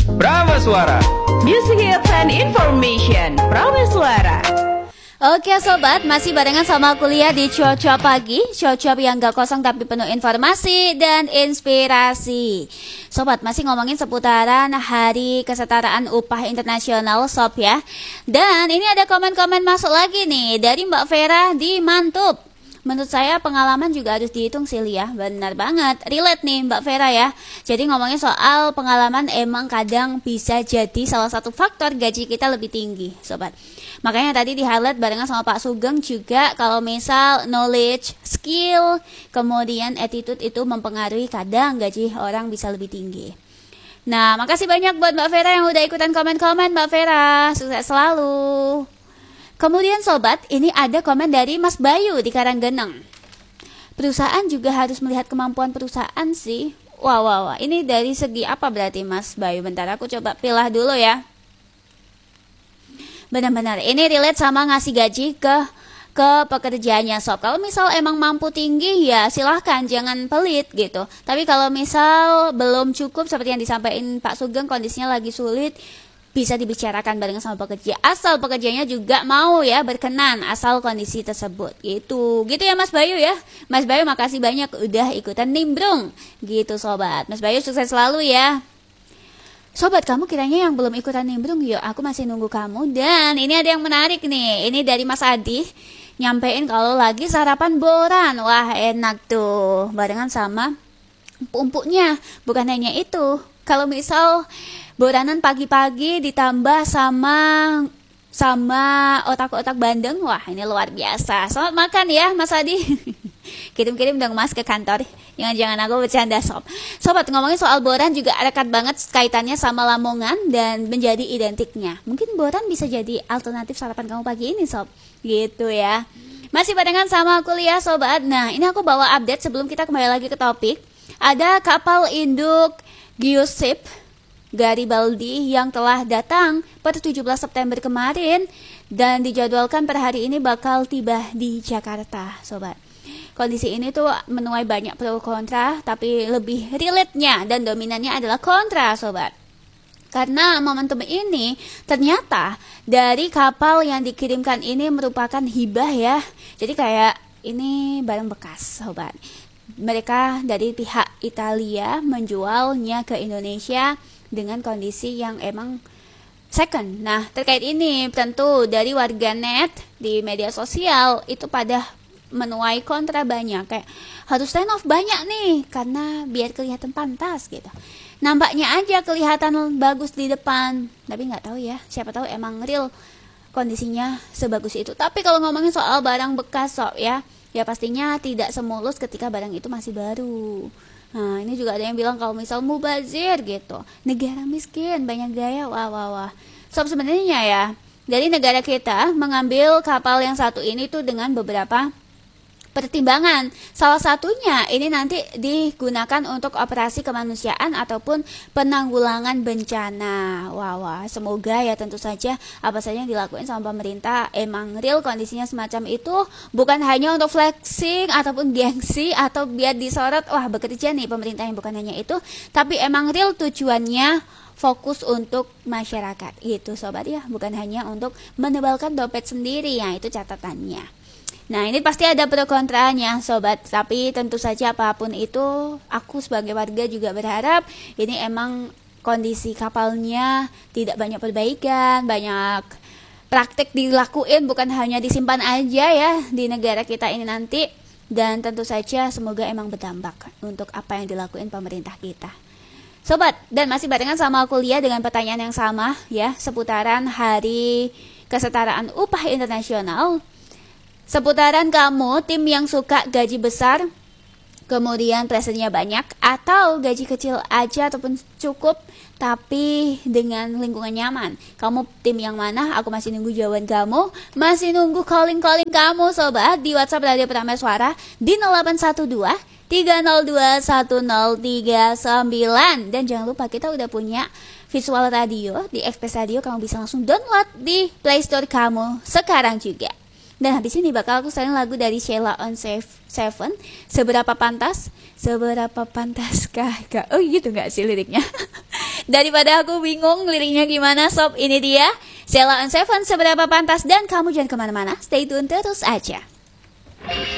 Prameswara. Music hits and information. Prameswara. Oke sobat, masih barengan sama kuliah di Cuap-Cuap Pagi. Cuap-Cuap yang gak kosong tapi penuh informasi dan inspirasi. Sobat, masih ngomongin seputaran Hari Kesetaraan Upah Internasional Sob ya. Dan ini ada komen-komen masuk lagi nih dari Mbak Vera di Mantub. Menurut saya pengalaman juga harus dihitung sih ya. Benar banget, relate nih Mbak Vera ya. Jadi ngomongin soal pengalaman emang kadang bisa jadi salah satu faktor gaji kita lebih tinggi sobat. Makanya tadi di highlight barengan sama Pak Sugeng juga, kalau misal knowledge, skill, kemudian attitude itu mempengaruhi kadang gaji orang bisa lebih tinggi. Nah, makasih banyak buat Mbak Vera yang udah ikutan komen-komen Mbak Vera. Sukses selalu. Kemudian sobat, ini ada komen dari Mas Bayu di Karanggeneng. Perusahaan juga harus melihat kemampuan perusahaan sih. Wah. Ini dari segi apa berarti Mas Bayu? Bentar aku coba pilah dulu ya. Benar-benar ini relate sama ngasih gaji ke pekerjaannya sob. Kalau misal emang mampu tinggi ya silahkan, jangan pelit gitu. Tapi kalau misal belum cukup seperti yang disampaikan Pak Sugeng, kondisinya lagi sulit, bisa dibicarakan bareng sama pekerja. Asal pekerjanya juga mau ya berkenan, asal kondisi tersebut gitu ya Mas Bayu ya. Mas Bayu makasih banyak udah ikutan nimbrung gitu sobat. Mas Bayu sukses selalu ya. Sobat, kamu kiranya yang belum ikutan nimbrung, yuk aku masih nunggu kamu. Dan ini ada yang menarik nih, ini dari Mas Adi, nyampein kalau lagi sarapan boran. Wah enak tuh, barengan sama empuk-empuknya. Bukan hanya itu, kalau misal boranan pagi-pagi ditambah sama otak-otak bandeng, wah ini luar biasa. Selamat makan ya Mas Adi. Kirim-kirim dong Mas ke kantor. Jangan aku bercanda sob. Sobat, ngomongin soal boran juga dekat banget kaitannya sama Lamongan dan menjadi identiknya. Mungkin boran bisa jadi alternatif sarapan kamu pagi ini sob. Gitu ya. Masih barengan sama kuliah sobat. Nah, ini aku bawa update sebelum kita kembali lagi ke topik. Ada kapal induk Geoship Garibaldi yang telah datang pada 17 September kemarin dan dijadwalkan per hari ini bakal tiba di Jakarta sobat. Kondisi ini tuh menuai banyak pro kontra, tapi lebih relate-nya dan dominannya adalah kontra sobat. Karena momentum ini ternyata dari kapal yang dikirimkan ini merupakan hibah ya. Jadi kayak ini barang bekas sobat. Mereka dari pihak Italia menjualnya ke Indonesia dengan kondisi yang emang second. Nah, terkait ini tentu dari warganet di media sosial itu pada menuai kontra banyak, kayak harus stand off banyak nih karena biar kelihatan pantas gitu. Nampaknya aja kelihatan bagus di depan, tapi nggak tahu ya, siapa tahu emang real kondisinya sebagus itu. Tapi kalau ngomongin soal barang bekas sob ya pastinya tidak semulus ketika barang itu masih baru. Nah, ini juga ada yang bilang kalau misal mubazir gitu, negara miskin banyak gaya, wah. Sob, sebenarnya ya dari negara kita mengambil kapal yang satu ini tuh dengan beberapa pertimbangan. Salah satunya ini nanti digunakan untuk operasi kemanusiaan ataupun penanggulangan bencana. Wah, semoga ya tentu saja apa saja yang dilakukan sama pemerintah emang real kondisinya semacam itu, bukan hanya untuk flexing ataupun gengsi atau biar disorot, wah bekerja nih pemerintah, yang bukan hanya itu, tapi emang real tujuannya fokus untuk masyarakat gitu sobat ya, bukan hanya untuk menebalkan dompet sendiri ya, itu catatannya. Nah, ini pasti ada pro kontranya sobat, tapi tentu saja apapun itu aku sebagai warga juga berharap ini emang kondisi kapalnya tidak banyak perbaikan, banyak praktik dilakuin, bukan hanya disimpan aja ya di negara kita ini nanti. Dan tentu saja semoga emang berdampak untuk apa yang dilakuin pemerintah kita sobat. Dan masih barengan sama kuliah dengan pertanyaan yang sama ya, seputaran Hari Kesetaraan Upah Internasional. Seputaran kamu, tim yang suka gaji besar, kemudian pressure-nya banyak, atau gaji kecil aja ataupun cukup tapi dengan lingkungan nyaman. Kamu tim yang mana? Aku masih nunggu jawaban kamu, masih nunggu calling-calling kamu sobat di WhatsApp Radio Prameswara di 0812 302 1039. Dan jangan lupa kita udah punya visual radio di Express Radio, kamu bisa langsung download di Play Store kamu sekarang juga. Dan habis ini bakal aku setelin lagu dari Sheila on Seven, Seberapa Pantas? Seberapa pantaskah? Oh gitu gak sih liriknya? Daripada aku bingung liriknya gimana, sob, ini dia Sheila on 7 seberapa pantas. Dan kamu jangan kemana-mana, stay tune terus aja.